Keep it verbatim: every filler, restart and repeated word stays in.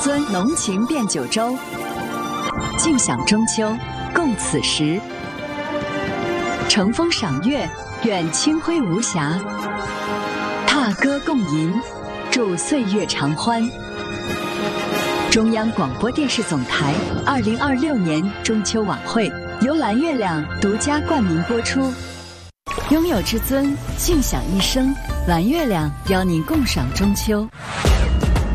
尊浓情变九州，尽享中秋，共此时。乘风赏月，愿清辉无瑕；踏歌共吟，祝岁月长欢。中央广播电视总台二零二六年中秋晚会由蓝月亮独家冠名播出。拥有至尊，尽享一生。蓝月亮邀您共赏中秋。